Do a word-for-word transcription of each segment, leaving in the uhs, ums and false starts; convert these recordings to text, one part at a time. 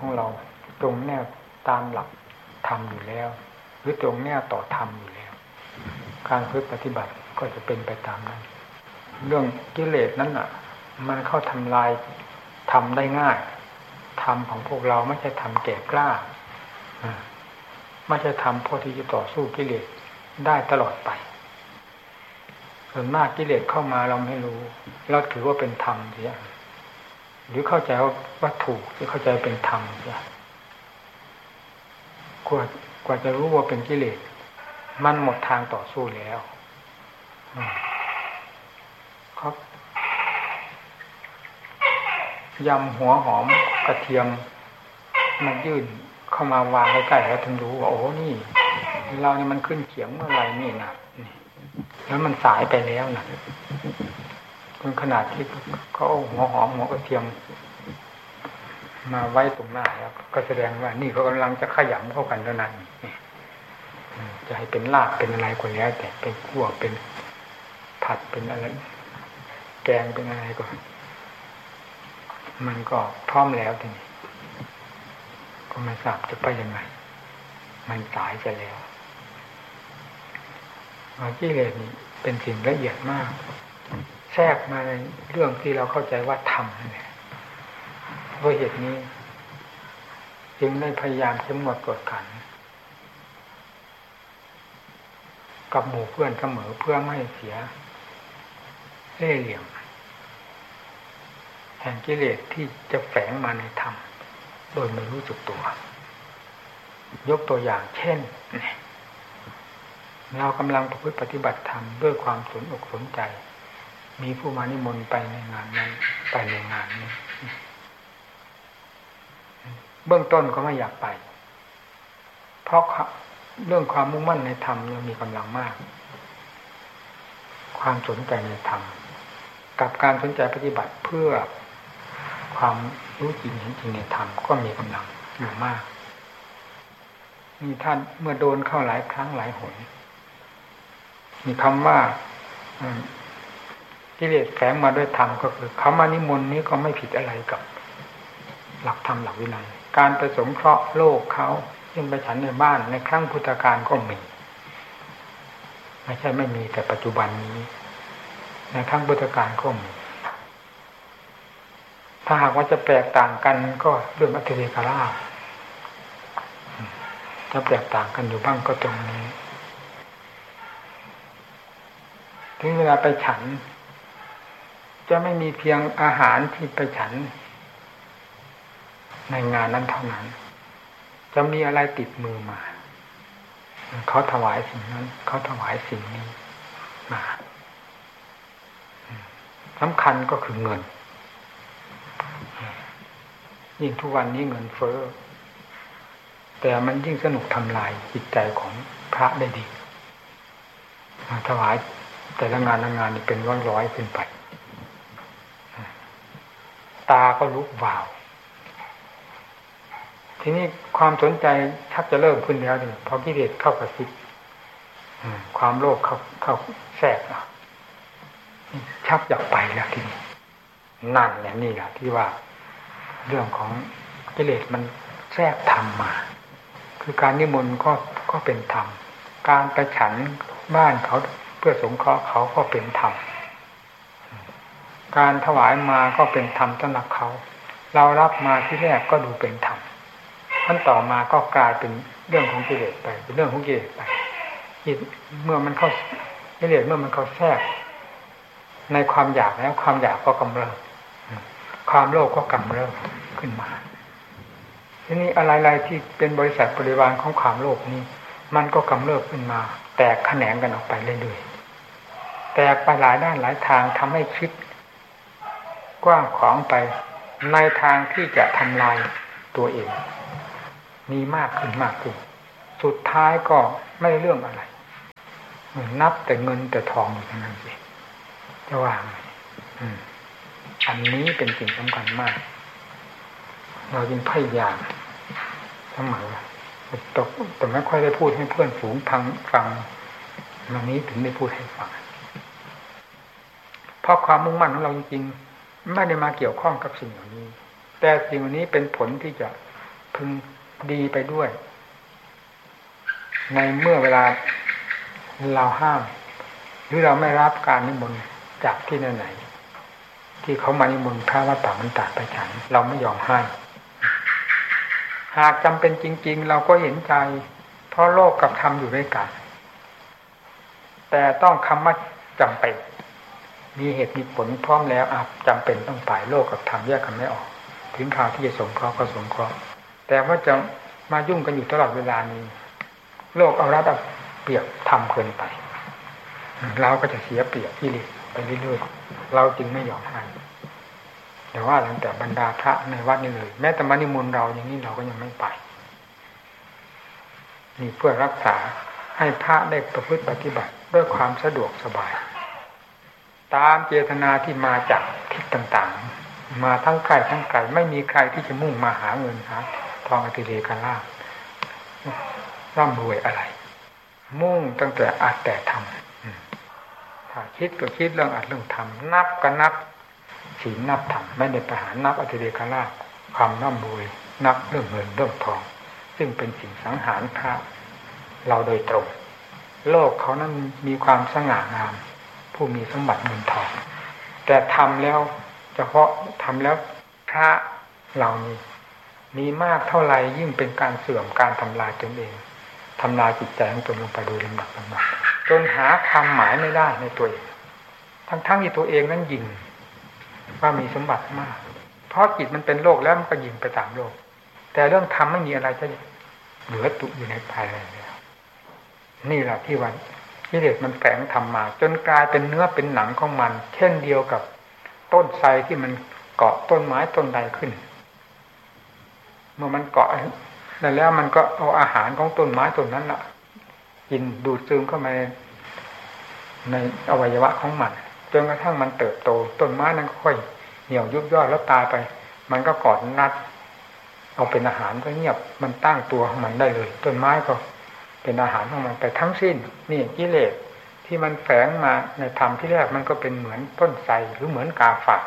ของเราตรงแนวตามหลักธรรมอยู่แล้วหรือตรงแนวต่อธรรมอยู่แล้วการพึ่งปฏิบัติก็จะเป็นไปตามนั้นเรื่องกิเลสนั้นอ่ะมันเข้าทำลายทำได้ง่ายธรรมของพวกเราไม่ใช่ธรรมแก่กล้าไม่ใช่ธรรมพอที่จะต่อสู้กิเลสได้ตลอดไปส่วนมากกิเลสเข้ามาเราไม่รู้เราถือว่าเป็นธรรมเสียหรือเข้าใจว่าวัตถุหรือเข้าใจเป็นธรรมเสียกว่ากว่าจะรู้ว่าเป็นกิเลสมันหมดทางต่อสู้แล้วครับยำหัวหอมกระเทียมมันยื่นเข้ามาวางใกล้ๆแล้วถึงรู้ว่าโอ้นี่เราเนี่ยมันขึ้นเขียงเมื่อไรนี่นะแล้วมันสายไปแล้วนะจนขนาดที่เขาเอาหัวหอมหัวกระเทียมมาไว้ตรงหน้าแล้วก็แสดงว่านี่เขากำลังจะขยำเข้ากันแล้วนั้นจะให้เป็นลาบเป็นอะไรก็แล้วแต่เป็นคั่วเป็นผัดเป็นอะไรแกงเป็นอะไรก็มันก็พร้อมแล้วทีนี้ก็ไม่ทราบจะไปยังไงมันสายไปแล้วกิเลสนี่เป็นสิ่งละเอียดมากแทรกมาในเรื่องที่เราเข้าใจว่าธรรมนั่นแหละเพราะเหตุนี้จึงได้พยายามเข้มงวดกวดขันกับหมู่เพื่อนเสมอเพื่อไม่ให้เสียเล่ห์เหลี่ยมแห่งกิเลสที่จะแฝงมาในธรรมโดยไม่รู้จุดตัวยกตัวอย่างเช่นเรากำลังประพฤติปฏิบัติธรรมด้วยความสนอกสนใจมีผู้มานิมนต์ไปในงานนั้นไปในงานนี้เบื้องต้นก็ไม่อยากไปเพราะเรื่องความมุ่งมั่นในธรรมยังมีกำลังมากความสนใจในธรรมกับการสนใจปฏิบัติเพื่อความรู้จริงเห็นจริงในธรรมก็มีกำลังอยู่มากมีท่านเมื่อโดนเข้าหลายครั้งหลายหนมีคำว่ากิเลสแฝงมาด้วยธรรมก็คือคำว่านิมนต์นี้ก็ไม่ผิดอะไรกับหลักธรรมหลักวินัยการไปสงเคราะห์โลกเขายิ่งไปฉันในบ้านในครั้งพุทธกาลก็มีไม่ใช่ไม่มีแต่ปัจจุบันนี้ในครั้งพุทธกาลก็มีถ้าหากว่าจะแตกต่างกันก็เรื่องอัตติกราชจะแตกต่างกันอยู่บ้างก็ตรงนี้ถึงเวลาไปฉันจะไม่มีเพียงอาหารที่ไปฉันในงานนั้นเท่านั้นจะมีอะไรติดมือมาเขาถวายสิ่งนั้นเขาถวายสิ่งนี้มาสำคัญก็คือเงินยิ่งทุกวันนี้เงินเฟ้อแต่มันยิ่งสนุกทำลายจิตใจของพระได้ดีถวายแต่ละงานละงานนี่เป็นร้อยร้อยขึ้นไปตาก็ลุกวาวทีนี้ความสนใจชักจะเริ่มขึ้นแล้วนี่พอกิเลสเข้ากระซิบความโลภเข้าเข้าแทรกอ่ะชักอยากไปแล้วทีนี้นั่นแหละนี่แหละที่ว่าเรื่องของกิเลสมันแทรกธรรมมาคือการนิมนต์ก็ก็เป็นธรรมการไปฉันบ้านเขาเพื่อสงเคราะห์เขาก็เป็นธรรมการถวายมาก็เป็นธรรมสำหรับเขาเรารับมาที่แรกก็ดูเป็นธรรมขั้นต่อมาก็กลายเป็นเรื่องของกิเลสไปเป็นเรื่องของกิเลสไปเมื่อมันเข้ากิเลสเมื่อมันเข้าแทรกในความอยากแล้วความอยากก็กำเริบความโลภก็กำเริบขึ้นมาทีนี้อะไรๆที่เป็นบริษัทบริวารของความโลภนี้มันก็กำเริบขึ้นมาแตกแขนงกันออกไปเรื่อยๆแตกไปหลายด้านหลายทางทำให้คิดกว้างขวางไปในทางที่จะทำลายตัวเองมีมากขึ้นมากขึ้นสุดท้ายก็ไม่เรื่องอะไรนับแต่เงินแต่ทองอยู่เท่านั้นเองจะว่าไงอันนี้เป็นสิ่งสำคัญมากเราจึงพยายามเสมอแต่แต่ไม่ค่อยได้พูดให้เพื่อนฝูงฟังฟังวันนี้ถึงได้พูดให้ฟังเพราะความมุ่งมั่นของเราจริงๆไม่ได้มาเกี่ยวข้องกับสิ่งเหล่านี้แต่สิ่งเหล่านี้เป็นผลที่จะพึงดีไปด้วยในเมื่อเวลาเราห้ามหรือเราไม่รับการนิมนต์จากที่ไหนๆที่เขามานิมนต์พระวัดป่ามันตาดไปฉันเราไม่ยอมให้หากจำเป็นจริงๆเราก็เห็นใจเพราะโลกกับธรรมอยู่ด้วยกันแต่ต้องคำว่าจำเป็นมีเหตุมีผลพร้อมแล้วอ่ะจำเป็นต้องไปโลกกับธรรมแยกกันไม่ออกถึงคราวที่จะสงเคราะห์ก็สงเคราะห์แต่ว่าจะมายุ่งกันอยู่ตลอดเวลานี้โลกเอารัดเอาเปรียบทำเกินไปเราก็จะเสียเปรียบที่เรื่อยไปเรื่อยๆเราจึงไม่ยอมให้แต่ว่าหลังแต่บรรดาพระในวัดนี่เลยแม้แต่มานิมนต์เราอย่างนี้เราก็ยังไม่ไปนี่เพื่อรักษาให้พระได้ประพฤติปฏิบัติด้วยความสะดวกสบายตามเจตนาที่มาจากทิศต่างๆมาทั้งใกล้ทั้งไกลไม่มีใครที่จะมุ่งมาหาเงินหาทองอติเรกลาภร่ำรวยอะไรมุ่งตั้งแต่อัดแต่ทำถ้าคิดก็คิดเรื่องอัดเรื่องทำนับก็นับศีลนับธรรมไม่ได้ไปหานับอติเรกลาภความร่ำรวยนับเรื่องเงินเรื่องทองซึ่งเป็นสิ่งสังหารพระเราโดยตรงโลกเขานั้นมีความสง่างามผู้มีสมบัติเงินทองแต่ทำแล้วเฉพาะทำแล้วพระเหล่านี้มีมากเท่าไหร่ยิ่งเป็นการเสื่อมการทำลายตนเองทำลายจิตใจของตนลงไปโดยลำดับลำดับจนหาความหมายไม่ได้ในตัวเองทั้งๆที่ตัวเองนั้นยิงว่ามีสมบัติมากเพราะจิตมันเป็นโลกแล้วมันก็ยิงไปตามโลกแต่เรื่องธรรมไม่มีอะไรจะเหลือตุอยู่ในภายในแล้วนี่แหละที่วันกิเลสมันแฝงทำมาจนกลายเป็นเนื้อเป็นหนังของมันเช่นเดียวกับต้นไทรที่มันเกาะต้นไม้ต้นใดขึ้นเมื่อมันเกาะแล้วมันก็เอาอาหารของต้นไม้ต้นนั้นล่ะกินดูดซึมเข้ามาในอวัยวะของมันจนกระทั่งมันเติบโตต้นไม้นั้นค่อยเหี่ยวยุบย่อแล้วตายไปมันก็กอดนัดเอาเป็นอาหารก็เงียบมันตั้งตัวของมันได้เลยต้นไม้ก็เป็นอาหารของมันไปทั้งสิ้นนี่กิเลสที่มันแฝงมาในธรรมที่แรกมันก็เป็นเหมือนต้นไทรหรือเหมือนกาฝาก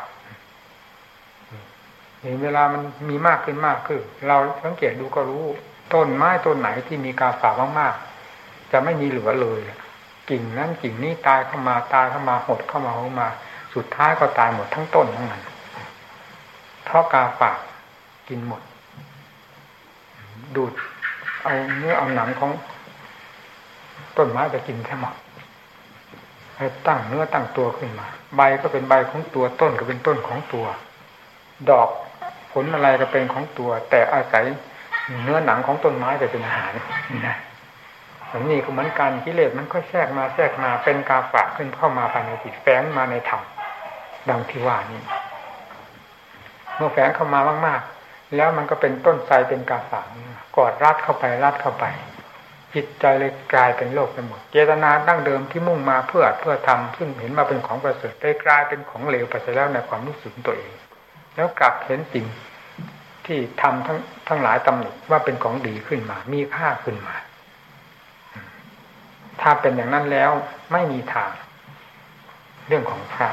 นี่เวลามันมีมากขึ้นมากขึ้นเราสังเกตดูก็รู้ต้นไม้ต้นไหนที่มีกาฝากมากๆจะไม่มีเหลือเลยกิ่งนั้นกิ่งนี้ตายเข้ามาตายเข้ามาหดเข้ามาเข้ามาสุดท้ายก็ตายหมดทั้งต้นทั้งนั้นเพราะกาฝากกินหมดดูดเอาเนื้อเอาหนังของต้นไม้ไปกินแค่หมดให้ตั้งเนื้อตั้งตัวขึ้นมาใบก็เป็นใบของตัวต้นก็เป็นต้นของตัวดอกผลอะไรก็เป็นของตัวแต่อาศัยเนื้อหนังของต้นไม้ไปเป็นอาหารนะอย่างนี้ก็เหมือนกันกิเลสมันค่อยแทรกมาแทรกมาเป็นกาฝากขึ้นเข้ามาภายในจิตแฝงมาในธรรมดังที่ว่านี้เมื่อแฝงเข้ามามากๆแล้วมันก็เป็นต้นไทรเป็นกาฝากกอดรัดเข้าไปรัดเข้าไปจิตใจเลยกลายเป็นโลกไปหมดเจตนาดั้งเดิมที่มุ่งมาเพื่อเพื่อทำซึ่งเห็นมาเป็นของประเสริฐได้กลายเป็นของเลวไปเสียแล้วในความรู้สึกตัวเองแล้วกลับเห็นสิ่งที่ทำทั้งทั้งหลายตำหนิว่าเป็นของดีขึ้นมามีค่าขึ้นมาถ้าเป็นอย่างนั้นแล้วไม่มีทางเรื่องของพระ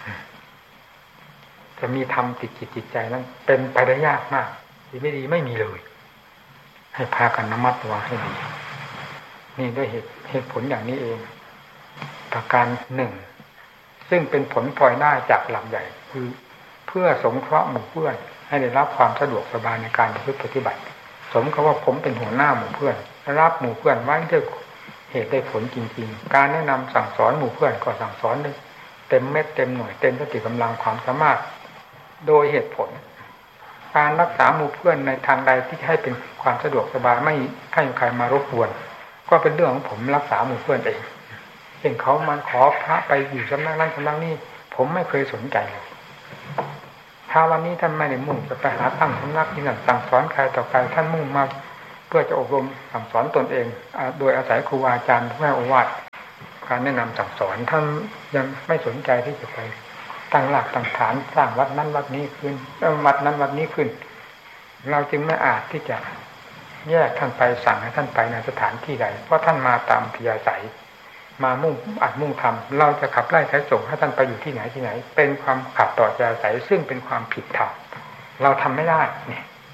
จะมีธรรมติดจิตจิตใจนั้นเป็นไปได้ยากมากดีไม่ดีไม่มีเลยให้พากันระมัดระวังให้ดีนี่ด้วยเหตุเหตุผลอย่างนี้เองประการหนึ่งซึ่งเป็นผลพลอยได้จากหลักใหญ่คือเพื่อสงเคราะห์หมู่เพื่อนให้ได้รับความสะดวกสบายในการปฏิบัติสมกับว่าผมเป็นหัวหน้าหมู่เพื่อนรับหมู่เพื่อนไว้ด้วยเหตุได้ผลจริงๆการแนะนำสั่งสอนหมู่เพื่อนก็สั่งสอนได้เต็มเม็ดเต็มหน่วยเต็มสติกำลังความสามารถโดยเหตุผลการรักษาหมู่เพื่อนในทางใดที่ให้เป็นความสะดวกสบายไม่ให้ใครมารบกวนก็เป็นเรื่องของผมรักษาหมู่เพื่อนเองเห็นเขามาขอพระไปอยู่สำนักนั้นสำนักนี้ผมไม่เคยสนใจเลยถ้าวันนี้ท่านไม่ได้มุ่งจะไปหาตั้งสำนักที่นั่นสั่งสอนใครต่อใครท่านมุ่งมาเพื่อจะอบรมสั่งสอนตนเองโดยอาศัยครูอาจารย์ผู้ให้โอวาทการแนะนำสั่งสอนท่านยังไม่สนใจที่จะไปตั้งหลักตั้งฐานสร้างวัดนั้นวัดนี้ขึ้นวัดนั้นวัดนี้ขึ้นเราจึงไม่อาจที่จะแยกท่านไปสั่งให้ท่านไปในสถานที่ใดเพราะท่านมาตามพิยาศัยมามุ่งอัดมุ่งทำเราจะขับไล่ใช้ส่งให้ท่านไปอยู่ที่ไหนที่ไหนเป็นความขัดต่อพิยาศัยซึ่งเป็นความผิดธรรมเราทำไม่ได้เนี่ย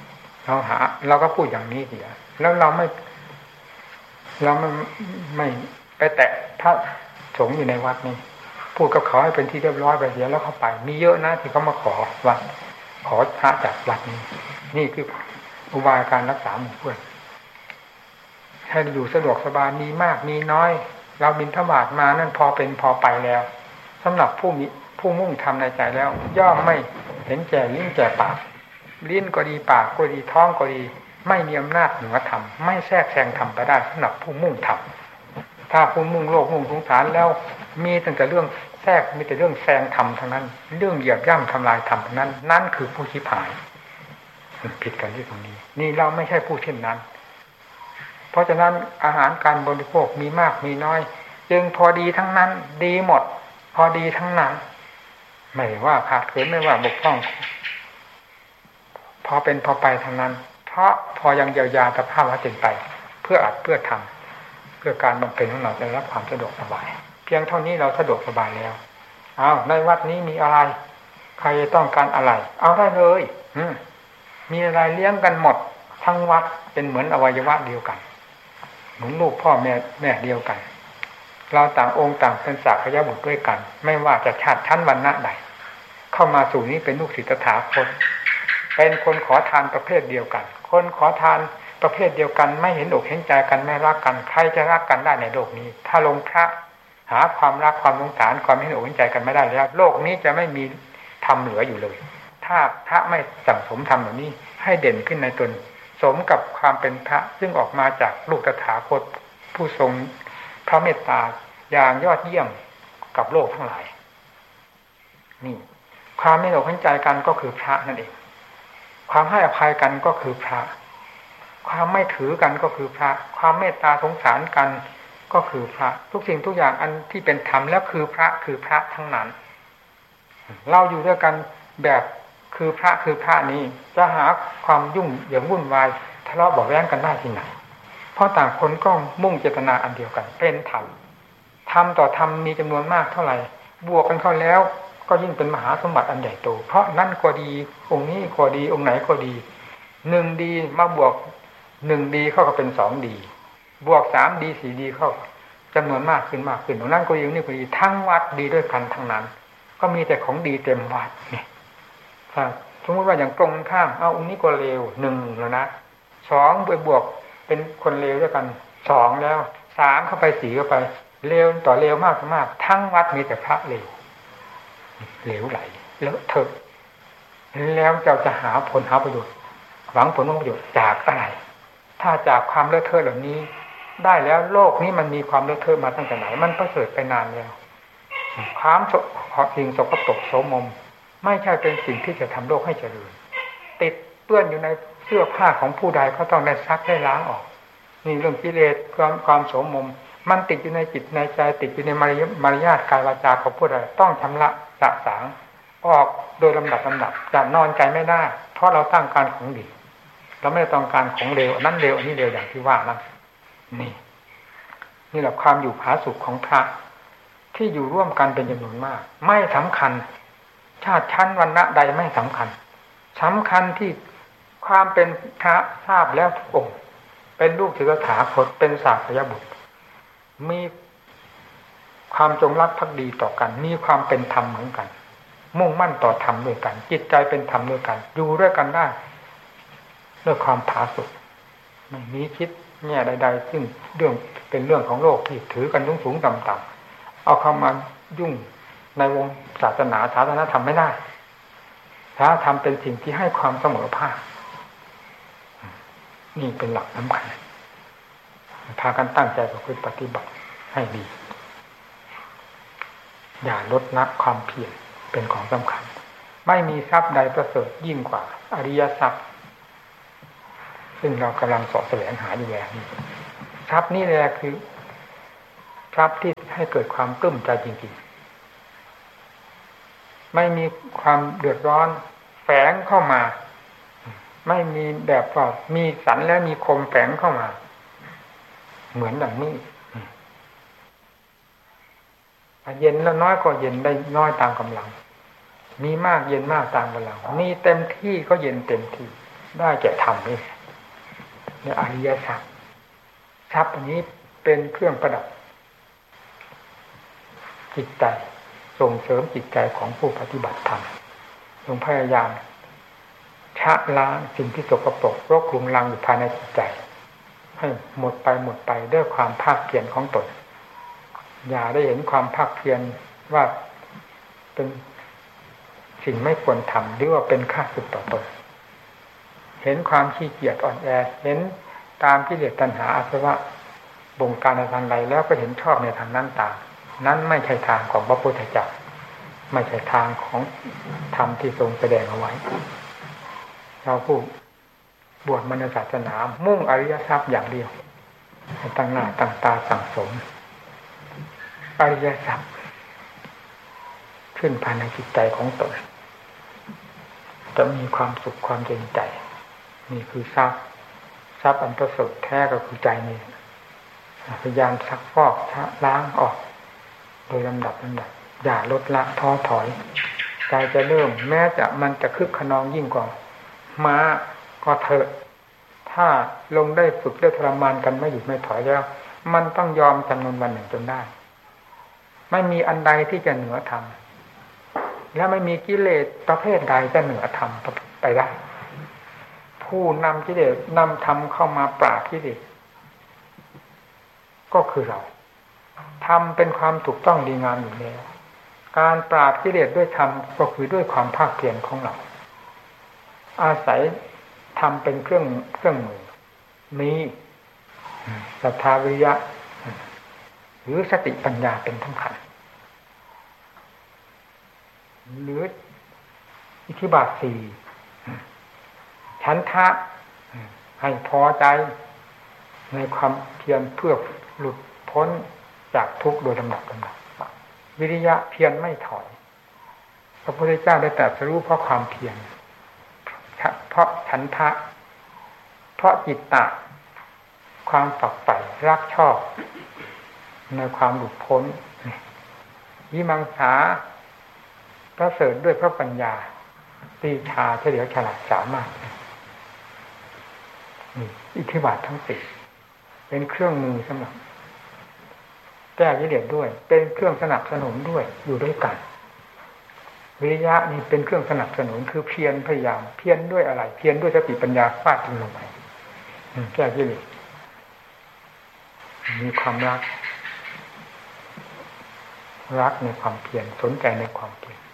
เราหาเราก็พูดอย่างนี้เสียแล้วเราไม่เราไม่ไม่ไปแตะพระสงฆ์อยู่ในวัดนี้พูดกับเขาให้เป็นที่เรียบร้อยไปเสียแล้วเข้าไปมีเยอะนะที่เขามาขอวัดขอพระจากวัดนี้นี่คืออุบายการรักษาหมู่เพื่อนให้อยู่สะดวกสบายมีมากมีน้อยเราบิณฑบาตมานั่นพอเป็นพอไปแล้วสำหรับผู้มีผู้มุ่งทำในใจแล้วย่อมไม่เห็นแก่ลิ้นแก่ปากลิ้นก็ดีปากก็ดีท้องก็ดีไม่มีอำนาจเหนือธรรมไม่แทรกแซงธรรมไปได้สำหรับผู้มุ่งธรรมถ้าผู้มุ่งโลกมุ่งสงสารแล้วมีตั้งแต่เรื่องแทรกมีแต่เรื่องแซงธรรมทั้งนั้นเรื่องเหยียบย่ำทำลายธรรมทั้งนั้นนั่นคือผู้ชิบหายผิดกันที่ตรงนี้นี่เราไม่ใช่ผู้เช่นนั้นเพราะฉะนั้นอาหารการบริโภคมีมากมีน้อยจึงพอดีทั้งนั้นดีหมดพอดีทั้งนั้นไม่ว่าขาดเกินไม่ว่าบกพร่องพอเป็นพอไปทั้งนั้นเพราะพอยังเยียวยาสภาพและเป็นไปเพื่ออัดเพื่อทำเพื่อการบำเพ็ญของเราจะได้รับความสะดวกสบายเพียงเท่านี้เราสะดวกสบายแล้วเอาในวัดนี้มีอะไรใครต้องการอะไรเอาได้เลยมีอะไรเลี้ยงกันหมดทั้งวัดเป็นเหมือนอวัยวะเดียวกันเหมือนลูกพ่อแม่แม่เดียวกันเราต่างองค์ต่างเป็นสากยบุตรด้วยกันไม่ว่าจะชาติชั้นวรรณะใดเข้ามาสู่นี้เป็นลูกศิษย์ตถาคตเป็นคนขอทานประเภทเดียวกันคนขอทานประเภทเดียวกันไม่เห็นอกเห็นใจกันไม่รักกันใครจะรักกันได้ในโลกนี้ถ้าลงพระหาความรักความสงสารความเห็นอกเห็นใจกันไม่ได้แล้วโลกนี้จะไม่มีธรรมเหลืออยู่เลยถ้าพระไม่สั่งสมธรรมเหล่านี้ให้เด่นขึ้นในตนสมกับความเป็นพระซึ่งออกมาจากลูกตถาคตผู้ทรงพระเมตตาอย่างยอดเยี่ยมกับโลกทั้งหลายนี่ความไม่หลงเห็นใจกันก็คือพระนั่นเองความให้อภัยกันก็คือพระความไม่ถือกันก็คือพระความเมตตาสงสารกันก็คือพระทุกสิ่งทุกอย่างอันที่เป็นธรรมแล้วคือพระคือพระทั้งนั้นเราอยู่ด้วยกันแบบคือพระคือพระนี้จะหาความยุ่งเหยิงวุ่นวายทะเลาะเบาะแว้งกันได้ที่ไหนเพราะต่างคนก็มุ่งเจตนาอันเดียวกันเป็นธรรมธรรมต่อธรรมมีจำนวนมากเท่าไหร่บวกกันเข้าแล้วก็ยิ่งเป็นมหาสมบัติอันใหญ่โตเพราะนั่นก็ดีองค์นี้ก็ดีองค์ไหนก็ดีหนึ่งดีมาบวกหนึ่งดีเข้าก็เป็นสองดีบวกสามดีสี่ดีเข้าจำนวนมากขึ้นมากขึ้นตรงนั้นก็ดีนี่ก็ดีทั้งวัดดีด้วยกันทั้งนั้นก็มีแต่ของดีเต็มวัดเนี่ยสมมติว่าอย่างตรงข้ามเอาองค์นี้ก็เลวหนึ่งแล้วนะสองบวกบวกเป็นคนเลวด้วยกันสองแล้วสามเข้าไปสี่เข้าไปเลวต่อเลวมากมากทั้งวัดมีแต่พระเลวเหลวไหลแล้วเถอะแล้วเจ้าจะหาผลหาประโยชน์หวังผลประโยชน์จากอะไรถ้าจากความเลอะเทอะเหล่านี้ได้แล้วโลกนี้มันมีความเลอะเทอะมาตั้งแต่ไหนมันประเสริฐไปนานแล้วความสิ่งสกปรกโสมมไม่ใช่เป็นสิ่งที่จะทำโลกให้เจริญติดเปื้อนอยู่ในเสื้อผ้าของผู้ใดเขาต้องได้ซักได้ล้างออกนี่เรื่องกิเลสความความโสมมมันติดอยู่ในจิตในใจติดอยู่ในมารยาทกายวาจาของผู้ใดต้องชำระสะสางออกโดยลำดับลำดับจะนอนใจไม่ได้เพราะเราตั้งการของดีเราไม่ได้ต้องการของเลวนั่นเลวอันนี้เลวอย่างที่ว่านั่นนี่นี่แหละความอยู่ผาสุกของพระที่อยู่ร่วมกันเป็นจำนวนมากไม่สำคัญชาติชั้นวรรณะใดไม่สำคัญสำคัญที่ความเป็นพระทราบแล้วทุกองค์เป็นลูกศิษย์ตถาคตเป็นสากยบุตรมีความจงรักภักดีต่อกันมีความเป็นธรรมเหมือนกันมุ่งมั่นต่อธรรมด้วยกันจิตใจเป็นธรรมด้วยกันอยู่ด้วยกันได้ด้วยความผาสุกไม่มีคิดแง่ใดๆซึ่งเรื่องเป็นเรื่องของโลกที่ถือกันสูงๆต่ำๆเอาเข้ามายุ่งในวงศาสนาศาสนาธรรมไม่ได้ศาสนาธรรมเป็นสิ่งที่ให้ความเสมอภาคนี่เป็นหลักสำคัญพากันตั้งใจประพฤติปฏิบัติให้ดีอย่าลดละความเพียรเป็นของสำคัญไม่มีทรัพย์ใดประเสริฐยิ่งกว่าอริยทรัพย์ซึ่งเรากำลังเสาะแสวงหาอยู่แล้วนี่ทรัพย์นี่แหละคือทรัพย์ที่ให้เกิดความปลื้มใจจริงๆไม่มีความเดือดร้อนแฝงเข้ามาไม่มีแบบว่ามีสันและมีคมแฝงเข้ามาเหมือนดังนี้เย็นแล้วน้อยก็เย็นได้น้อยตามกำลังมีมากเย็นมากตามกำลังมีเต็มที่ก็เย็นเต็มที่ได้แก่ธรรมนี่ในอริยสัจทรัพย์อันนี้เป็นเครื่องประดับจิตใจส่งเสริมจิตใจของผู้ปฏิบัติธรรมจงพยายามชะล้างสิ่งที่สกปรกรกรุงรังอยู่ภายในจิตใจให้หมดไปหมดไปด้วยความภาคเพียรของตนอย่าได้เห็นความภาคเพียรว่าเป็นสิ่งไม่ควรทำหรือว่าเป็นข้าศึกต่อตนเห็นความขี้เกียจอ่อนแอเห็นตามกิเลสตัณหาอาสวะบงการในทางใดแล้วก็เห็นชอบในทางนั้นตามนั้นไม่ใช่ทางของพระพุทธเจ้าไม่ใช่ทางของธรรมที่ทรงแสดงเอาไว้เราผู้บวชมรรคศาสนามุ่งอริยทรัพย์อย่างเดียวให้ตั้งหน้าตั้งตาสั่งสมอริยทรัพย์ขึ้นภายในจิตใจของตนจะมีความสุขความเย็นใจนี่คือทรัพย์ทรัพย์อันประเสริฐแท้ก็คือใจนี่พยายามซักฟอกชะล้างออกโดยลำดับลำดับอย่าลดละท้อถอยใจจะเริ่มแม้จะมันจะคึกขนองยิ่งกว่าม้าก็เถอะถ้าลงได้ฝึกได้ทรมานกันไม่หยุดไม่ถอยแล้วมันต้องยอมจำนวนวันหนึ่งจนได้ไม่มีอันใดที่จะเหนือธรรมและไม่มีกิเลสประเภทใดจะเหนือธรรมไปได้ผู้นำกิเลสนำธรรมเข้ามาปราบกิเลสก็คือเราธรรมเป็นความถูกต้องดีงามอยู่แล้วการปราบกิเลสด้วยธรรมก็คือด้วยความภาคเพียรของเราอาศัยธรรมเป็นเครื่องเครื่องมือนี้ศรัทธาวิริยะหรือสติปัญญาเป็นสำคัญหรืออิทธิบาทสี่ฉันทะให้พอใจในความเพียรเพื่อหลุดพ้นจากทุกข์โดยลำดับลำดับวิริยะเพียรไม่ถอยพระพุทธเจ้าได้ตรัสรู้เพราะความเพียรเพราะฉันทะเพราะจิตตะความฝักใฝ่รักชอบในความหลุดพ้นวิมังสาประเสริฐด้วยพระปัญญาปีชาเฉลียวฉลาดสามารถอิทธิบาททั้งสี่เป็นเครื่องมือสำหรับแก้กิเลสด้วยเป็นเครื่องสนับสนุนด้วยอยู่ด้วยกันวิริยะนี่เป็นเครื่องสนับสนุนคือเพียรพยายามเพียรด้วยอะไรเพียรด้วยสติปัญญาฟาดลงไปแก้กิเลสมีความรักรักในความเพียรสนใจในความเพียร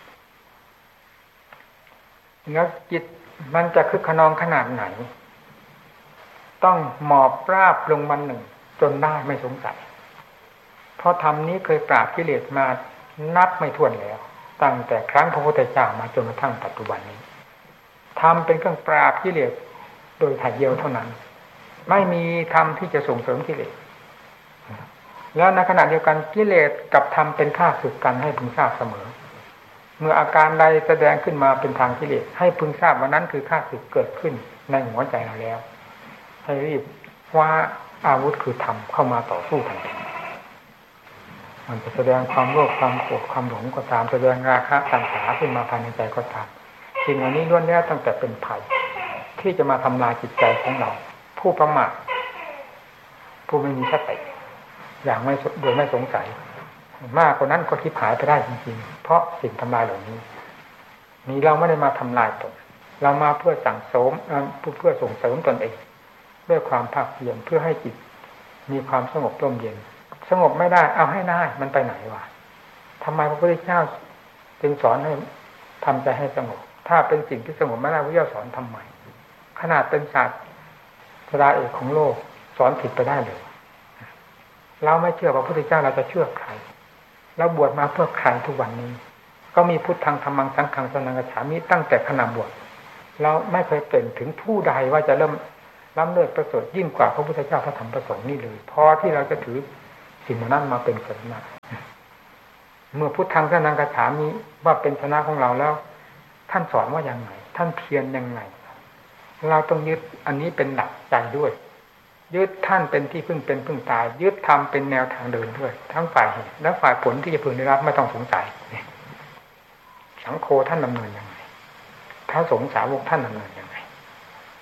แล้วจิตมันจะคึกขนองขนาดไหนต้องหมอบราบลงมันหนึ่งจนได้ไม่สงสัยเพราะธรรมนี้เคยปราบกิเลสมานับไม่ถ้วนแล้วตั้งแต่ครั้งพระพุทธเจ้ามาจนกระทั่งปัจจุบันนี้ธรรมเป็นเครื่องปราบกิเลสโดยถ่ายเดียวเท่านั้นไม่มีธรรมที่จะส่งเสริมกิเลสแล้วในขณะเดียวกันกิเลสกับธรรมเป็นข้าศึกกันให้พึงทราบเสมอเมื่ออาการใดแสดงขึ้นมาเป็นทางกิเลสให้พึงทราบว่านั้นคือข้าศึกเกิดขึ้นในหัวใจเราแล้วให้รีบว่าอาวุธคือธรรมเข้ามาต่อสู้ทันทีมันจะแสดงความโลภความโกรธความหลงก็ตามแสดงราคะตัณหาขึ้นมาภายในใจก็ตามสิ่งเหล่านี้ล้วนแล้วตั้งแต่เป็นภัยที่จะมาทำลายจิตใจของเราผู้ประมาทผู้ไม่มีสติอย่างไม่โดยไม่สงสัยมากกว่านั้นก็คิดหายไปได้จริงๆเพราะสิ่งทำลายเหล่านี้นี่เราไม่ได้มาทำลายตนเรามาเพื่อสั่งสมเพื่อส่งเสริมตนเองด้วยความภาคเพียรเพื่อให้จิตมีความสงบร่มเย็นสงบไม่ได้เอาให้ได้มันไปไหนวะทำไมพระพุทธเจ้าจึงสอนให้ทำใจให้สงบถ้าเป็นสิ่งที่สงบไม่ได้พระพุทธเจ้าสอนทำไมขนาดเป็นศาสตราเอกของโลกสอนผิดไปได้เลยเราไม่เชื่อพระพุทธเจ้าเราจะเชื่อใครเราบวชมาเพื่อใครทุกวันนี้ก็มีพุทธังธรรมังสังฆังสรณังคัจฉามิตั้งแต่ขณะบวชเราไม่เคยเป็นถึงผู้ใดว่าจะเริ่มล้ำเลิศประเสริฐยิ่งกว่าพระพุทธเจ้าพระธรรมพระสงฆ์นี่เลยพอที่เราจะถือสิ่งนั้นมาเป็นศาสนาเมื่อพุทธังสรณังคัจฉามิว่าเป็นชนะของเราแล้วท่านสอนว่าอย่างไรท่านเพียรยังไงเราต้องยึดอันนี้เป็นหลักใจด้วยยึดท่านเป็นที่พึ่งเป็นพึ่งตายยึดธรรมเป็นแนวทางเดินด้วยทั้งฝ่ายเหตุและฝ่ายผลที่จะพึงได้รับไม่ต้องสงสัยสังโฆท่านดำเนินยังไงพระสงฆ์สาวกท่านดำเนินยังไง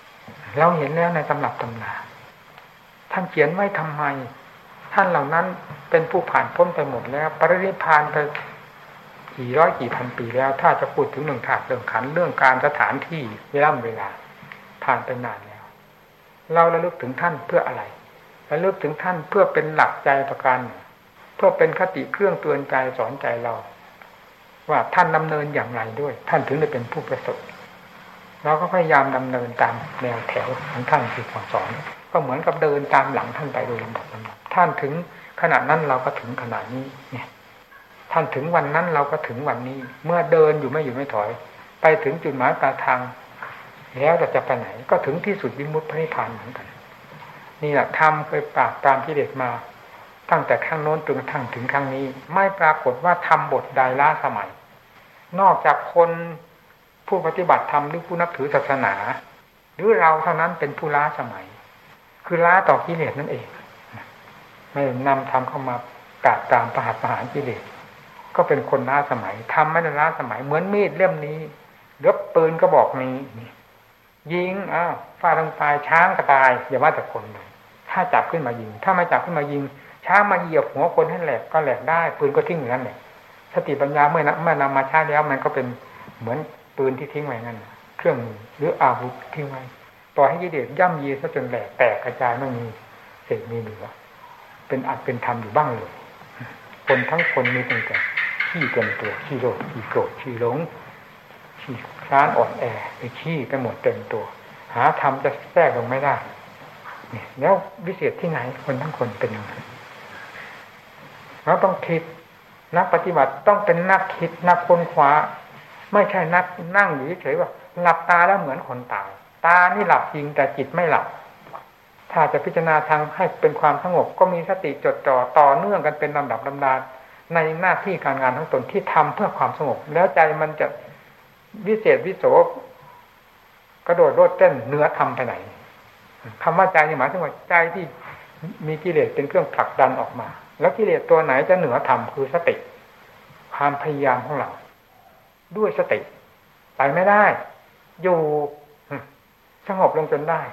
เราเห็นแล้วในตำรับตำราท่านเขียนไว้ทำไมท่านเหล่านั้นเป็นผู้ผ่านพ้นไปหมดแล้วปรินิพพานไปกี่ร้อยกี่พันปีแล้วถ้าจะพูดถึงเรื่องธาตุเรื่องขันธ์เรื่องการสถานที่เวลาเวลาผ่านไปนานแล้วเราระลึกถึงท่านเพื่ออะไรระลึกถึงท่านเพื่อเป็นหลักใจประการเพื่อเป็นคติเครื่องเตือนใจสอนใจเราว่าท่านดำเนินอย่างไรด้วยท่านถึงได้เป็นผู้ประเสริฐเราก็พยายามดำเนินตามแนวแถวของท่านที่สอนก็เหมือนกับเดินตามหลังท่านไปโดยลำดับลำดับท่านถึงขณะนั้นเราก็ถึงขณะนี้เนี่ยท่านถึงวันนั้นเราก็ถึงวันนี้เมื่อเดินอยู่ไม่อยู่ไม่ถอยไปถึงจุดหมายปลายทางแล้วเราจะไปไหนก็ถึงที่สุดวิมุตติพระนิพพานเหมือนกันนี่แหละธรรมเคยปราบปรามกิเลสมาตั้งแต่ข้างโน้นจนกระทั่งถึงข้างนี้ไม่ปรากฏว่าทำบทใดล้าสมัยนอกจากคนผู้ปฏิบัติธรรมหรือผู้นับถือศาสนาหรือเราเท่านั้นเป็นผู้ล้าสมัยคือล้าต่อกิเลสนั่นเองไม่นำธรรมเข้ามาปราบปรามประหัตประหารกิเลสก็เป็นคนล้าสมัยทำไม่ได้ล้าสมัยเหมือนมีดเล่มนี้หรือปืนกระบอกนี้ยิงอ้าวฟาดลงไปช้างก็ตายอย่าว่าแต่คนเลยถ้าจับขึ้นมายิงถ้าไม่จับขึ้นมายิงช้างมาเหยียบหัวคนให้แหลกก็แหลกได้ปืนก็ทิ้งอย่างนั้นแหละสติปัญญาเมื่อเมื่อนำมาใช้แล้วมันก็เป็นเหมือนปืนที่ทิ้งไว้นั่นเครื่องมือหรืออาวุธทิ้งไว้ต่อให้กิเลสย่ำยีซะจนแหลกแตกกระจายไม่มีเศษมีเหลือเป็นอัดเป็นธรรมอยู่บ้างเลยคนทั้งคนมีตั้งแต่ขี้เต็มตัวขี้โลภขี้โกรธขี้หลงขี้คลานอ่อนแอไปขี้ไปหมดเต็มตัวหาธรรมจะแทรกลงไม่ได้เนี่ยแล้ววิเศษที่ไหนคนทั้งคนเป็นยังไงเราต้องคิดนักปฏิบัติต้องเป็นนักคิดนักค้นคว้าไม่ใช่นักนั่งอยู่เฉยๆว่าหลับตาแล้วเหมือนคนตายตานี่หลับจริงแต่จิตไม่หลับถ้าจะพิจารณาทางให้เป็นความสงบก็มีสติจดจ่อต่อเนื่องกันเป็นลำดับลำดาในหน้าที่การงานทั้งตนที่ทำเพื่อความสงบแล้วใจมันจะวิเศษวิโสกระโดดโลดเต้นเหนือธรรมไปไหนคำว่าใจนี่หมายถึงว่าใจที่มีกิเลสเป็นเครื่องผลักดันออกมาแล้วกิเลสตัวไหนจะเหนือธรรมคือสติความพยายามของเราด้วยสติไปไม่ได้อยู่สงบลงจนได้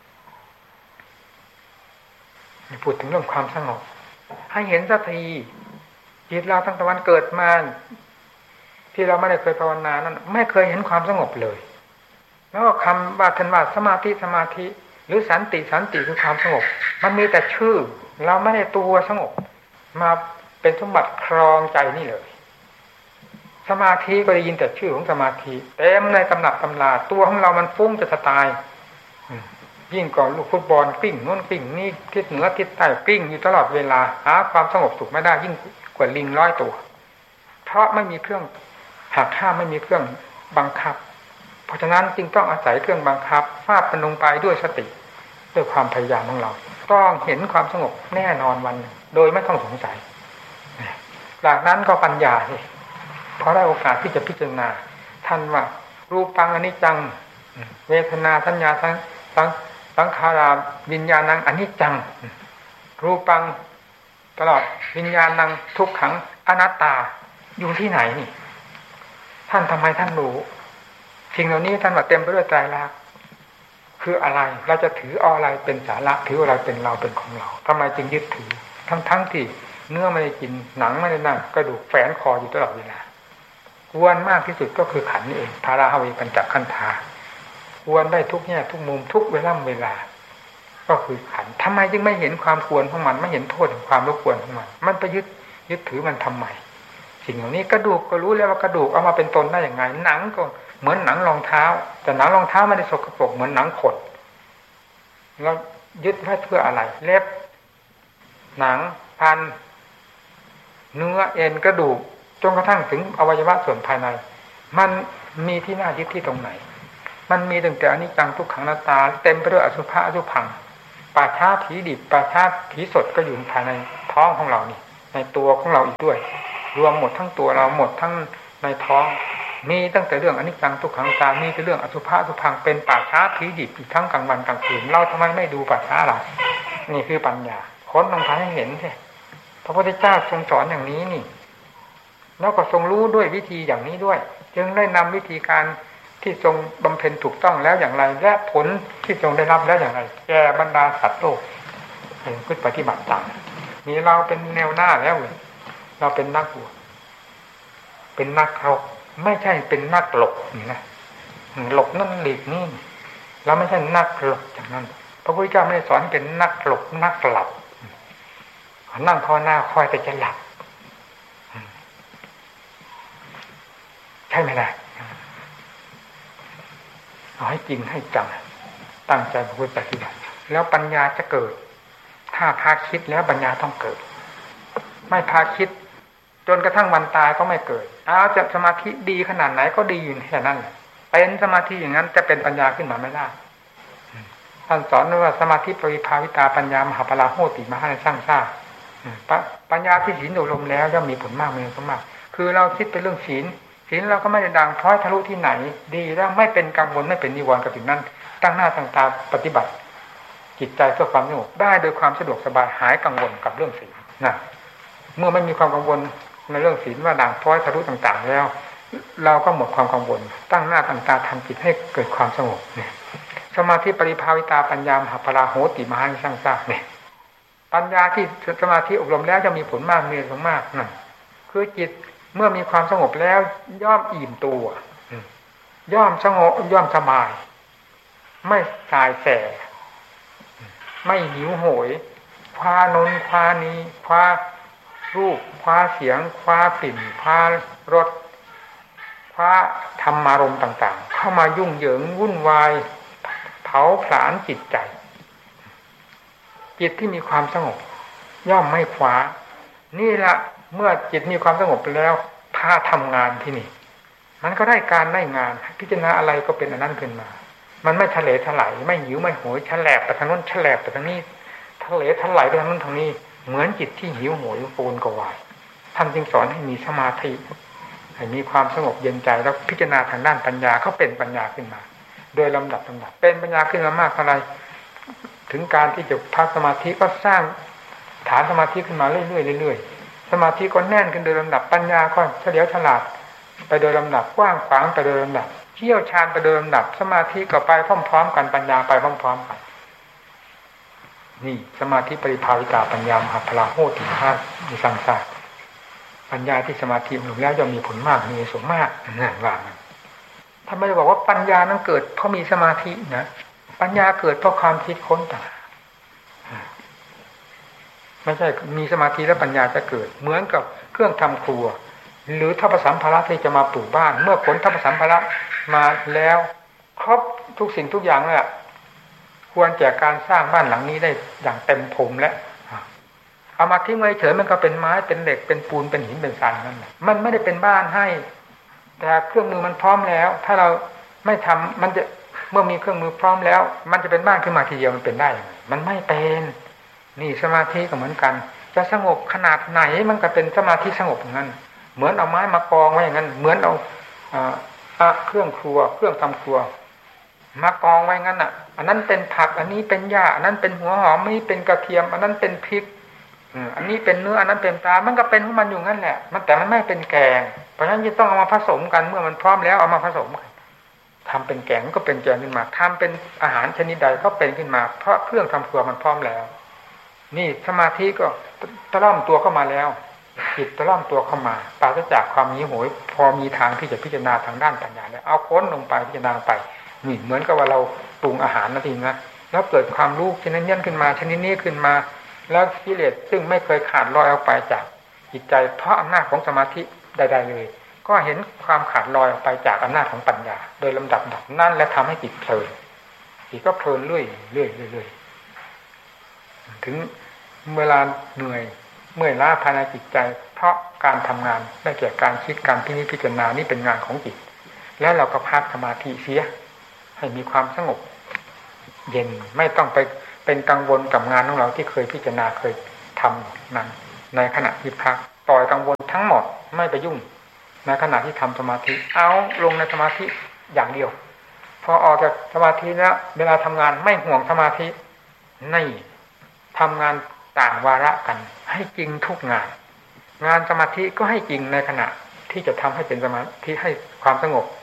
พูดถึงเรื่องความสงบให้เห็นสักทีจิตเราตั้งแต่วันเกิดมาที่เราไม่ได้เคยภาวนานั้นไม่เคยเห็นความสงบเลยแล้วก็คำว่าทันว่าสมาธิสมาธิหรือสันติสันติคือความสงบมันมีแต่ชื่อเราไม่ได้ตัวสงบมาเป็นสมบัติครองใจนี่เลยสมาธิก็ได้ยินแต่ชื่อของสมาธิเต็มในตำหนักตำราตัวของเรามันฟุ้งจะตายยิ่งกว่าลูกฟุตบอลกลิ้งโน่นกลิ้งนี่ทิศเหนือทิศใต้กลิ้งอยู่ตลอดเวลาหาความสงบสุขไม่ได้ยิ่งกว่าลิงร้อยตัวเพราะไม่มีเครื่องหักห้ามไม่มีเครื่องบังคับเพราะฉะนั้นจึงต้องอาศัยเครื่องบังคับฟาดมันลงไปด้วยสติด้วยความพยายามของเราต้องเห็นความสงบแน่นอนวันโดยไม่ต้องสงสัยจากนั้นก็ปัญญาเลยเพราะได้โอกาสที่จะพิจารณาท่านว่ารูปังอนิจจังเวทนาสัญญาสังสังสังขาราวิญญาณังอนิจจังรูปังตลอดวิญญาณังทุกขังอนัตตาอยู่ที่ไหนนี่ท่านทำไมท่านรู้สิ่งเหล่านี้ท่านว่าเต็มไปด้วยไตรลักษณ์คืออะไรเราจะถือเอาอะไรเป็นสาระถืออะไรเป็นเราเป็นของเราทำไมจึงยึดถือทั้งทั้งที่เนื้อไม่ได้กินหนังไม่ได้นั่งกระดูกแฝงคออยู่ตลอดเวลาควรมากที่สุดก็คือขันนี่เองทาราหะเวปัญจขันธาควรได้ทุกแง่ทุกมุมทุกเวลาเวลาก็คือขันทำไมจึงไม่เห็นความควรของมันไม่เห็นโทษของความรบกวนของมันมันไปยึดยึดถือมันทำไมสิ่งเหล่านี้กระดูกก็รู้แล้วว่ากระดูกเอามาเป็นตนได้อย่างไงหนังก็เหมือนหนังรองเท้าแต่หนังรองเท้าไม่ได้สกปรกเหมือนหนังขดแล้วยึดไว้เพื่ออะไรเล็บหนังพันเนื้อเอ็นกระดูกจนกระทั่งถึงอวัยวะส่วนภายในมันมีที่น่ายึดที่ตรงไหนมันมีตั้งแต่อนิจจังทุกขังอนัตตาเต็มไปด้วยอสุภะอสุภังป่าช้าผีดิบป่าช้าผีสดก็อยู่ภายในท้องของเรานี่ในตัวของเราอีกด้วยรวมหมดทั้งตัวเราหมดทั้งในท้องมีตั้งแต่เรื่องอนิจจังทุกขังอนัตตามีแต่เรื่องอสุภะอสุภังเป็นป่าช้าผีดิบอีกทั้งกลางวันกลางคืนเราทำไมไม่ดูป่าช้าล่ะนี่คือปัญญาค้นลงไปให้เห็นสิพระพุทธเจ้าทรงสอนอย่างนี้นี่แล้วก็ทรงรู้ด้วยวิธีอย่างนี้ด้วยจึงได้นำวิธีการที่ทรงบำเพ็ญถูกต้องแล้วอย่างไรและผลที่ทรงได้รับแล้วอย่างไรแก่บรรดาสัตว์โลกให้พึ่งปฏิบัติตามนี่เราเป็นแนวหน้าแล้วเราเป็นนักบวชเป็นนักรบไม่ใช่เป็นนักหลบนี่นะหลบนั่นหลีกนี่เราไม่ใช่นักหลบจากนั้นพระพุทธเจ้าไม่ได้สอนเป็นนักหลบนักหลับนั่งภาวนาคอยแต่จะหลับใช่ไหมล่ะเอาให้จริงให้จังตั้งใจพูดปฏิบัติแล้วปัญญาจะเกิดถ้าพาคิดแล้วปัญญาต้องเกิดไม่พาคิดจนกระทั่งวันตายก็ไม่เกิดเอาจะสมาธิดีขนาดไหนก็ดีอยู่แค่นั้นเป็นสมาธิอย่างนั้นจะเป็นปัญญาขึ้นมาไม่ได้ท่านสอนว่าสมาธิปริภาวิตาปัญญามหาปราโหติมหาในสร้างชาติปัญญาที่ศีลอบรมแล้วย่อมมีผลมากมีผลมากคือเราคิดเป็นเรื่องศีลศีลเราก็ไม่ได้ดังพร้อยทะลุที่ไหนดีแล้วไม่เป็นกังวลไม่เป็นนิวรณ์กับสิ่งนั้นตั้งหน้าตั้งตาปฏิบัติจิตใจเพื่อความสงบได้โดยความสะดวกสบายหายกังวลกับเรื่องศีลนะเมื่อไม่มีความกังวลในเรื่องศีลว่าด่างพร้อยทะลุต่างๆแล้วเราก็หมดความกังวลตั้งหน้าตั้งตาทำจิตให้เกิดความสงบเนี่ยสมาธิปริภาวิตาปัญญามหาปราโหติมหานิสร้างชาติเนี่ยปัญญาที่สมาธิอบรมแล้วจะมีผลมากมีผลมากนั่นคือจิตเมื่อมีความสงบแล้วย่อมอิ่มตัวย่อมสงบย่อมสบายไม่สายแสไม่หิวโหยคว้านนคว้านี้คว้ารูปคว้าเสียงคว้ากลิ่นคว้ารสคว้าธรรมารมณ์ต่างๆเข้ามายุ่งเหยิงวุ่นวายเผาผลาญจิตใจจิตที่มีความสงบย่อมไม่คว้านี่ละเมื่อจิตมีความสงบแล้วพาทำงานที่นี่มันก็ได้การได้งานพิจารณาอะไรก็เป็นอันนั้นขึ้นมามันไม่ทะเลถลายไม่หิวไม่โหยฉลบไปทางโน้นฉลบไปทางนี้ทะเลถลายไปทางโน้นทางนี้เหมือนจิตที่หิวโหยโกนกวายท่านจึงสอนให้มีสมาธิให้มีความสงบเย็นใจแล้วพิจารณาทางด้านปัญญาเขาเป็นปัญญาขึ้นมาโดยลำดับลำดับเป็นปัญญาขึ้นมามากเท่าไรถึงการที่จะพักสมาธิก็สร้างฐานสมาธิขึ้นมาเรื่อยๆเรื่อยๆสมาธิก็แน่นขึ้นโดยลำดับปัญญาก็เฉลียวฉลาดไปโดยลำดับกว้างขวางไปโดยลำดับเชี่ยวชาญไปโดยลำดับสมาธิก็ไปพร้อมๆกันปัญญาไปพร้อมๆกันนี่สมาธิปริภาวิตาปัญญามหาพลาโหติมหานิสังสารปัญญาที่สมาธิหนุนแล้วจะมีผลมากมีสูงมากนั่นว่าถ้าไม่ได้บอกว่าปัญญานั้นเกิดเพราะมีสมาธินะปัญญาเกิดเพราะความคิดค้นต่างไม่ใช่มีสมาธิแล้วปัญญาจะเกิดเหมือนกับเครื่องทำครัวหรือทัพสัมภาระที่จะมาปลูกบ้านเมื่อผลทัพสัมภาระมาแล้วครบทุกสิ่งทุกอย่างแล้วควรแก่การสร้างบ้านหลังนี้ได้อย่างเต็มภูมิแล้วเอามาทิ้งไว้เฉยมันก็เป็นไม้เป็นเหล็กเป็นปูนเป็นหินเป็นทรายนั่นแหละมันไม่ได้เป็นบ้านให้แต่เครื่องมือมันพร้อมแล้วถ้าเราไม่ทำมันจะเมื่อมีเครื่องมือพร้อมแล้วมันจะเป็นบ้านขึ้นมาทีเดียวมันเป็นได้มันไม่เป็นนี่สมาธิก็เหมือนกันจะสงบขนาดไหนมันก็เป็นสมาธิสงบอย่างนั้นเหมือนเอาไม้มากองไว้อย่างนั้นเหมือนเอาอ่าเครื่องครัวเครื่องทำครัวมากองไว้งั้นอ่ะอันนั้นเป็นผักอันนี้เป็นหญ้าอันนั้นเป็นหัวหอมอันนี้เป็นกระเทียมอันนั้นเป็นพริกอันนี้เป็นเนื้ออันนั้นเป็นปลามันก็เป็นของมันอยู่งั้นแหละมันแต่มันไม่เป็นแกงเพราะฉะนั้นจะต้องเอามาผสมกันเมื่อมันพร้อมแล้วเอามาผสมกันทำเป็นแกงก็เป็นแกงขึ้นมาทำเป็นอาหารชนิดใดก็เป็นขึ้นมาเพราะเครื่องทำครัวมันพร้อมแล้วนี่สมาธิก็ตะล่อมตัวเข้ามาแล้วจิตตะล่อมตัวเข้ามาปราศจากความหิวโหยพอมีทางที่จะพิจารณาทางด้านปัญญาแล้วเอาค้นลงไปพิจารณาไปนี่เหมือนกับว่าเราปรุงอาหารนั่นเองนะแล้วเกิดความรู้ชนิดนี้ขึ้นมาชนิดนี้ขึ้นมาแล้วกิเลสซึ่งไม่เคยขาดลอยออกไปจากจิตใจเพราะอำนาจของสมาธิใดๆเลยก็เห็นความขาดลอยออกไปจากอำนาจของปัญญาโดยลำดับดับนั่นและทำให้จิตเพลินจิตก็เพลินเรื่อยเรื่อยเรื่อยถึงเวลาเหนื่อยเมื่อยล้าภายในจิตใจเพราะการทำงานได้แก่การคิดการพิจารณานี่เป็นงานของจิตแล้วเราก็พักสมาธิเสียให้มีความสงบเย็นไม่ต้องไปเป็นกังวลกับงานของเราที่เคยพิจารณาเคยทำนั้นในขณะที่พักปล่อยกังวลทั้งหมดไม่ไปยุ่งในขณะที่ทำสมาธิเอาลงในสมาธิอย่างเดียวพอออกจากสมาธิแล้วเวลาทำงานไม่ห่วงสมาธินี่ทำงานต่างวาระกันให้จริงทุกงานงานสมาธิก็ให้จริงในขณะที่จะทำให้เป็นสมาธิให้ความสงบท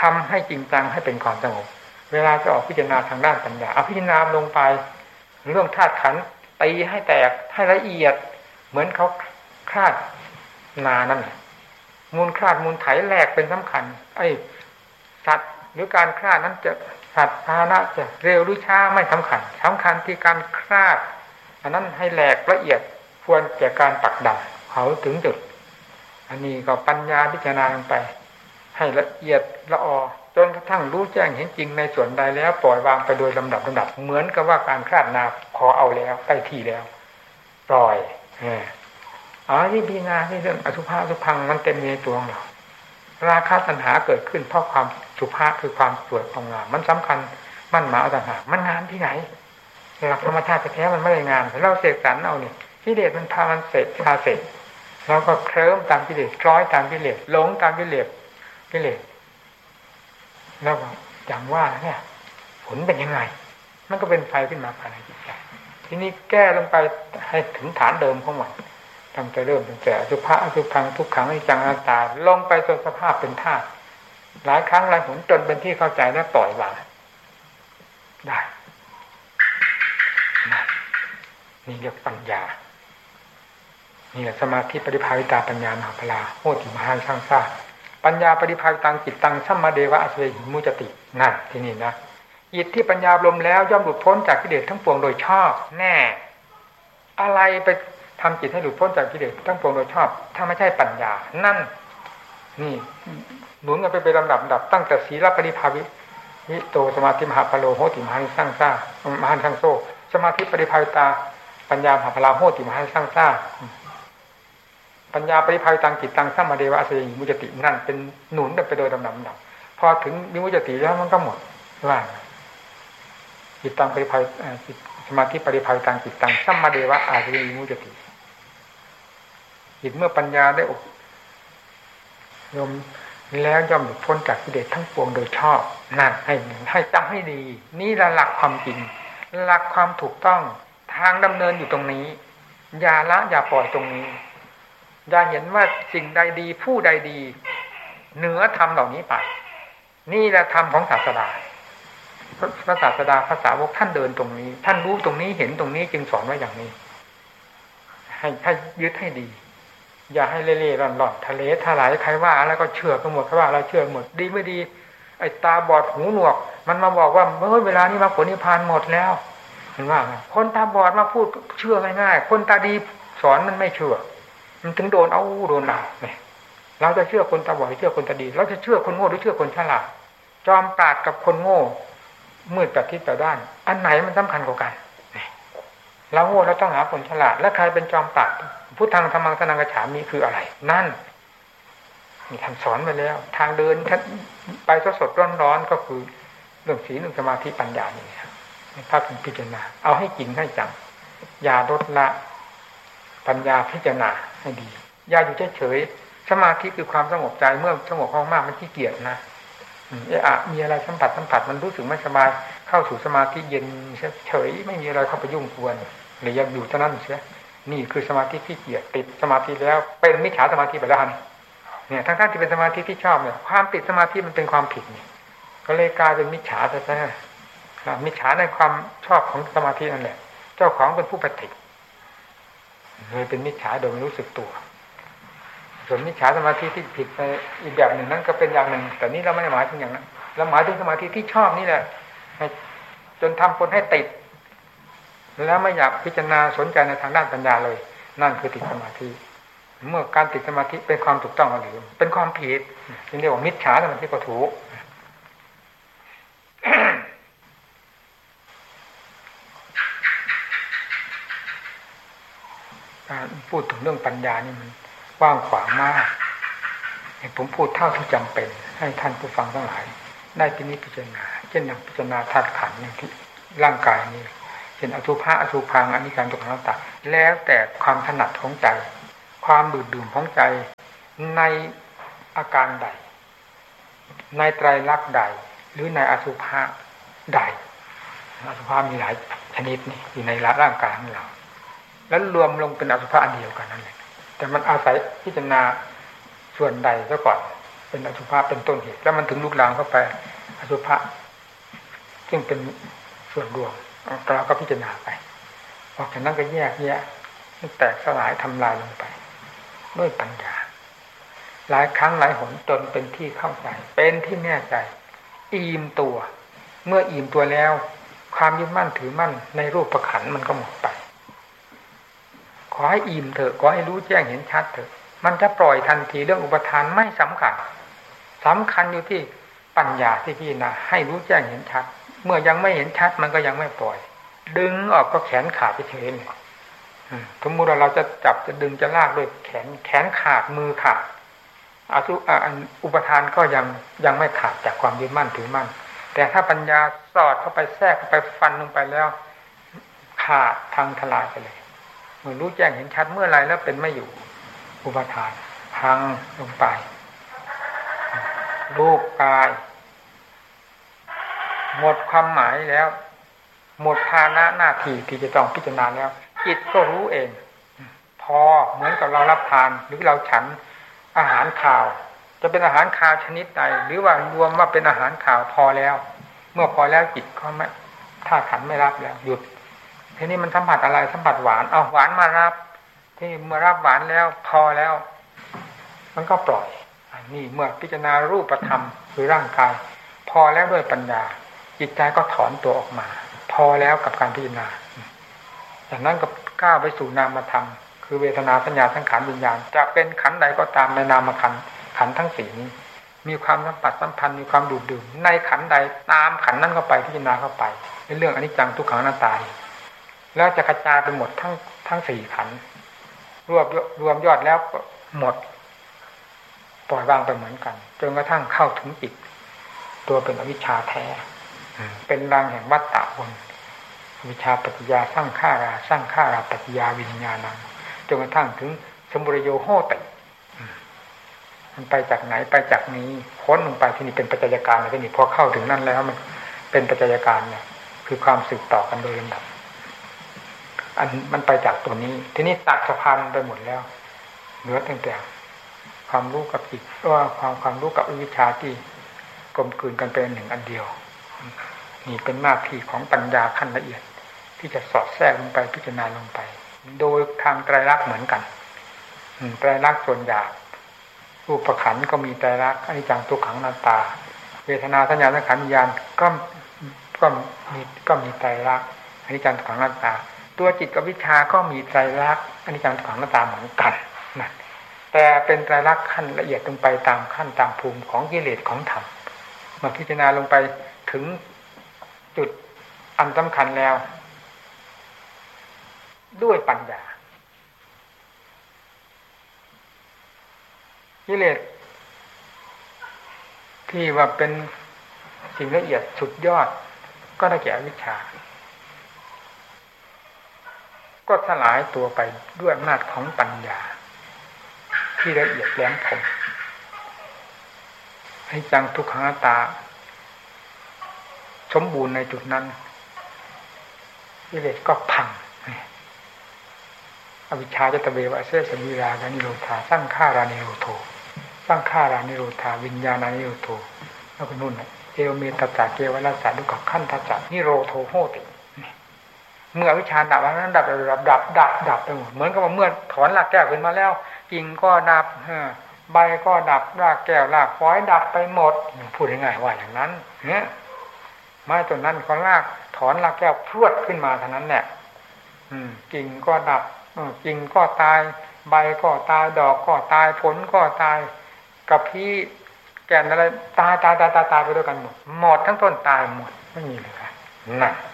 ำให้จริงจังให้เป็นความสงบเวลาจะออกพิจารณาทางด้านปัญญาเอาพิจารณาลงไปเรื่องธาตุขันธ์ตีให้แตกให้ละเอียดเหมือนเขาคลาดนานั่นแหละมูลคลาดมูลไถแหลกเป็นสำคัญไอ้สัตว์หรือการคลาดนั้นจะสัตว์พาหนะจะเร็วหรือช้าไม่สำคัญสำคัญที่การคลาดอันนั้นให้แหลกละเอียดควรแก่การปักดำเขาถึงจุดอันนี้ก็ปัญญาพิจารณาลงไปให้ละเอียดละออจนกระทั่งรู้แจ้งเห็นจริงในส่วนใดแล้วปล่อยวางไปโดยลำดับลำดับเหมือนกับว่าการคลาดนาขอเอาแล้วใกล้ที่แล้วปล่อยอ๋อที่พิจารณาที่เรื่องอสุภะอสุพังมันเต็มในตัวของเราราคะตัณหาเกิดขึ้นเพราะความสุภาพคือความสวยความงามมันสำคัญมั่นหมายเอาต่างหากมันงานที่ไหนหลักธรรมชาติแท้ๆมันไม่ได้งานเราเสกสรรเอาเนี่ยกิเลสมันพามันเสกพาเสกเราก็เคลิ้มตามกิเลสคล้อยตามกิเลสหลงตามกิเลสกิเลสแล้วก็อย่างว่าเนี่ยผลเป็นยังไงมันก็เป็นไฟขึ้นมาภายในจิตใจทีนี้แก้ลงไปให้ถึงฐานเดิมของมันตั้งแต่เริ่มตั้งแต่อสุภะอสุภังทุกขังอนิจจังอนัตตาลงไปจนสภาพเป็นธาตุหลายครั้งหลายหนจนเป็นที่เข้าใจและปล่อยวางได้นี่เรียกปัญญานี่แหละสมาธิปริภาวิตาปัญญามหาพลาโหติมหาช่างซ่าปัญญาปริภาวิตังจิตตังสัมมาเดวะอสเวหิมุจตินั่นที่นี่นะจิตที่ปัญญาลมแล้วย่อมหลุดพ้นจากกิเลสทั้งปวงโดยชอบแน่อะไรไปทำจิตให้หลุดพ้นจากกิเลสทั้งปวงโดยชอบถ้าไม่ใช่ปัญญานั่นนี่หนุนกันไปเป็นลำดับดับตั้งแต่ศีลปริภาวิวิโตสมาธิมหาพโลโหติมหาช่างซ่ามหาช่างโซสมาธิปริภาวิตาปัญญามหาพลาโหติมหาช่างซ่าปัญญาปริภาวิตังจิตตังสัมมาเดวะอสเวหิมุจตินั่นเป็นหนุนไปโดยลำดับดับพอถึงวิมุจติแล้วมันก็หมดว่าจิตตังปริภาวิสมาธิปริภาวิตังจิตตังสัมมาเดวะอสเวหิมุจติจิตเมื่อปัญญาได้อบรมแล้วย่อมหลุดพ้นจากกิเลสทั้งปวงโดยชอบนั่นให้ให้จำให้ดีนี่ละหลักความจริงหลักความถูกต้องทางดำเนินอยู่ตรงนี้อย่าละอย่าปล่อยตรงนี้อย่าเห็นว่าสิ่งใดดีผู้ใดดีเหนือธรรมเหล่านี้ไปนี่แหละธรรมของศาสดาพระศาสดาภาษาวกท่านเดินตรงนี้ท่านรู้ตรงนี้เห็นตรงนี้จึงสอนไว้อย่างนี้ให้ให้ยึดให้ดีอย่าให้เล่ๆร่อนๆทะเลทลายใครว่าแล้วก็เชื่อกันหมดใครว่าอะไรเชื่อหมดดีไม่ดีไอ้ตาบอดหูหนวกมันมาบอกว่าเมื่อเวลานี้มรรคผลนิพพานหมดแล้วเห็นว่าคนตาบอดมาพูดเชื่อง่ายๆคนตาดีสอนมันไม่เชื่อมันถึงโดนเอาโดนเอาเนี่ยเราจะเชื่อคนตาบอดหรือเชื่อคนตาดีเราจะเชื่อคนโง่หรือเชื่อคนฉลาดจอมปราดกับคนโง่มืดแปดทิศแปดด้านอันไหนมันสำคัญกว่ากันเราโง่เราต้องหาคนฉลาดและใครเป็นจอมปราดพุทธังธรรมังสนังกัจฉามิคืออะไรนั่นนี่ท่านสอนไว้แล้วทางเดินไปสดๆร้อนๆก็คือเรื่องศีลเรื่องสมาธิปัญญานี่ครับพระพิจารณาเอาให้จริงให้จังอย่าลดละปัญญาพิจารณาให้ดีอย่าอยู่เฉยๆสมาธิคือความสงบใจเมื่อสงบมากๆมันขี้เกียจนะเอะอะมีอะไรสัมผัสสัมผัสมันรู้สึกไม่สบายเข้าสู่สมาธิเย็นเฉยไม่มีอะไรเข้าไปยุ่งกวนหรือยังอยู่เท่านั้นเสียนี่คือสมาธิขี้เกียจติดสมาธิแล้วเป็นมิจฉาสมาธิไปแล้วเนี่ยทั้งท่านที่เป็นสมาธิที่ชอบเนี่ยความติดสมาธิมันเป็นความผิดเนี่ยก็เลยกลายเป็นมิจฉาซะนะมิจฉาในความชอบของสมาธินั่นแหละเจ้าของเป็นผู้ปฏิเลยเป็นมิจฉาโดยไม่รู้สึกตัวส่วนมิจฉาสมาธิที่ผิดในอีกแบบหนึ่งนั้นก็เป็นอย่างหนึ่งแต่นี่เราไม่ได้หมายถึงอย่างนั้นเราหมายถึงสมาธิที่ชอบนี่แหละจนทำคนให้ติดแล้วไม่อยากพิจารณาสนใจในทางด้านปัญญาเลยนั่นคือติดสมาธิเมื่อการติดสมาธิเป็นความถูกต้องหรือเป็นความผิดจึงเรียกว่ามิจฉาสมาธิก็ถูกการพูดถึงเรื่องปัญญานี่มันกว้างขวางมากผมพูดเท่าที่จำเป็นให้ท่านผู้ฟังทั้งหลายได้ที่นี้พิจารณาเช่นอย่างพิจารณาธาตุขันธ์อย่างที่ร่างกายนี้เช่นอสุภะอสุภังอนิจจังทุกขังอนัตตาแล้วแต่ความถนัดของใจความดื่มดื่มของใจในอาการใดในไตรลักษณ์ใดหรือในอสุภะใดอสุภะมีหลายชนิดนี่อยู่ในร่างกายของเราแล้วรวมลงเป็นอสุภะอันเดียวกันนั่นแหละแต่มันอาศัยพิจารณาส่วนใดซะก่อนเป็นอสุภะเป็นต้นเหตุแล้วมันถึงลุกลามเข้าไปอสุภะซึ่งเป็นส่วนรวมเราก็พิจารณาไปออกจากนั้นก็แยกแยะแตกสลายทำลายลงไปด้วยปัญญาหลายครั้งหลายหนจนเป็นที่เข้าใจเป็นที่แน่ใจอิ่มตัวเมื่ออิ่มตัวแล้วความยึดมั่นถือมั่นในรูปประขันมันก็หมดไปขอให้อิ่มเถอะขอให้รู้แจ้งเห็นชัดเถอะมันจะปล่อยทันทีเรื่องอุปทานไม่สำคัญสำคัญอยู่ที่ปัญญาที่พี่นะให้รู้แจ้งเห็นชัดเมื่อยังไม่เห็นชัดมันก็ยังไม่ปล่อยดึงออกก็แขนขาดไปเฉยเลยสมมุติว่าเราจะจับจะดึงจะลากด้วยแขนแขนขาดมือขาดอาสุอุปทานก็ยังยังไม่ขาดจากความยึดมั่นถือมั่นแต่ถ้าปัญญาสอดเข้าไปแทรกเข้าไปฟันลงไปแล้วขาดทางทลายไปเลยเมื่อรู้แจ้งเห็นชัดเมื่อไรแล้วเป็นไม่อยู่อุปทานพังลงไปรูปกายหมดความหมายแล้วหมดภาระหน้าที่ที่จะต้องพิจารณาแล้วจิตก็รู้เองพอเหมือนกับเรารับทานหรือเราฉันอาหารคาวจะเป็นอาหารคาวชนิดใดหรือว่ารวมว่าเป็นอาหารคาวพอแล้วเมื่อพอแล้วจิตก็ไม่ถ้าขันไม่รับแล้วหยุดทีนี้มันสัมผัสอะไรสัมผัสหวานเอาหวานมารับที่เมื่อรับหวานแล้วพอแล้วมันก็ปล่อยนี่เมื่อพิจารณารูปธรรมคือร่างกายพอแล้วด้วยปัญญาจิตใจก็ถอนตัวออกมาพอแล้วกับการพิจารณาจากนั้นก็ก้าวไปสู่นามธรรมคือเวทนาสัญญาสังขารวิญญาณจะเป็นขันธ์ใดก็ตามในนามขันธ์ขันธ์ทั้งสี่นี้มีความสัมผัสสัมพันธ์มีความดูดดื่มในขันธ์ใดตามขันธ์นั้นเข้าไปพิจารณาเข้าไปในเรื่องอนิจจังทุกขังอนัตตาแล้วจะกระจายไปหมดทั้งทั้งสี่ขันธ์รวบรวมยอดแล้วหมดปล่อยวางไปเหมือนกันจนกระทั่งเข้าถึงจิตตัวเป็นอวิชชาแท้เป็นรังแห่งวัฏฏะวนวิชาปัจจยาสร้างข้าราสร้างข้าราปัจจยาวิญญาณังจนกระทั่งถึงสมุรโยโหติมันไปจากไหนไปจากนี้พ้นลงไปที่นี่เป็นปัจจัยการแล้วที่นี่พอเข้าถึงนั่นแล้วมันเป็นปัจจัยการเนี่ยคือความสืบต่อกันโดยลำดับอันมันไปจากตัวนี้ทีนี้ตัดสะพานไปหมดแล้วเหลือตั้งแต่ความรู้กับจิตว่าความความรู้กับวิชาที่กลมกลืนกันเป็นหนึ่งอันเดียวนี่เป็นหน้าที่ของปัญญาขั้นละเอียดที่จะสอดแทรกลงไปพิจารณาลงไปโดยทางไตรลักษณ์เหมือนกันไตรลักษณ์ส่วนหยาบรูปขันธ์ก็มีไตรลักษณ์อนิจจังทุกขังอนัตตาเวทนาสัญญาสังขารวิญญาณก็ก็มีก็มีไตรลักษณ์อนิจจังทุกขังอนัตตาตัวจิตกับวิชาก็มีไตรลักษณ์อนิจจังทุกขังอนัตตาเหมือนกันนั่นแต่เป็นไตรลักษณ์ขั้นละเอียดลงไปตามขั้นตามภูมิของกิเลสของธรรมมาพิจารณาลงไปถึงจุดอันสำคัญแล้วด้วยปัญญากิเลสที่ว่าเป็นสิ่งละเอียดสุดยอดก็ได้แก่อวิชชาก็สลายตัวไปด้วยอำนาจของปัญญาที่ละเอียดแหลมคมให้จังทุกขังอนัตตาสมบูรณ์ในจุดนั้นกิเลสก็พังอวิชชาจตเววะเสสวิราคะนิโรธาสร้างฆารานิโรโธสร้างฆารานิโรธาวิญญาณานิโรโธแล้วก็นู่นเอวเมตตาเกวราสาดุกขันธัจจานิโรโธโหติเมื่ออวิชชาดับแล้วนั้นดับดับดับดับดับไปหมดเหมือนกับว่าเมื่อถอนรากแก้วขึ้นมาแล้วกิ่งก็ดับใบก็ดับรากแก้วรากฝอยดับไปหมดพูดง่ายๆว่าอย่างนั้นเนี่ยไม้ต้นนั้นก็รากถอนรากแก้วพรวดขึ้นมาเท่านั้นแหละกิ่งก็ดับกิ่งก็ตายใบก็ตายดอกก็ตายผลก็ตายกับพี่แก่นอะไรตายตายตายตายตายไปด้วยกันหมดหมดทั้งต้นตายหมดไม่มีเลยค่ะนั่น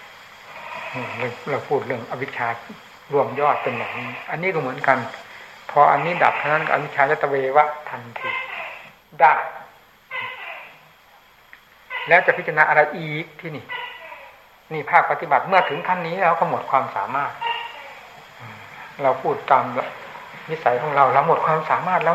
เราพูดเรื่องอวิชชารวมยอดเป็นอย่างนี้อันนี้ก็เหมือนกันพออันนี้ดับเท่านั้นอวิชชาจตเววะทันทีดับแล้วจะพิจารณาอะไรอีกที่นี่นี่ภาคปฏิบัติเมื่อถึงขั้นนี้แล้วก็หมดความสามารถเราพูดตามนิสัยของเราเราหมดความสามารถแล้ว